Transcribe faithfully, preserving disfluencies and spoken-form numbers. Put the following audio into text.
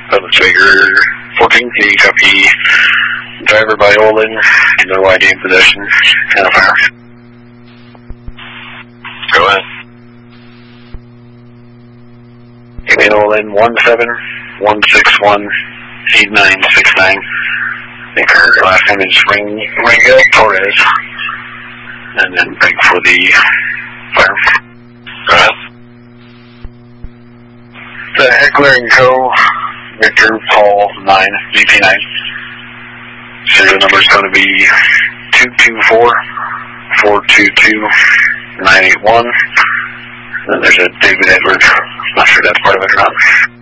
Public Speaker fourteen, P copy. Driver by Olin, no I D in possession, and a fire. Go ahead. Alien Olin, one seven one six one eight nine six nine. I think her last name is Ring, Ringo Torres. And then break for the fire. Go ahead. The Heckler and Co. Victor Paul nine, V P nine. Serial number is going to be two two four four two two nine eight one. And then there's a David Edwards. Not sure that's part of it or not.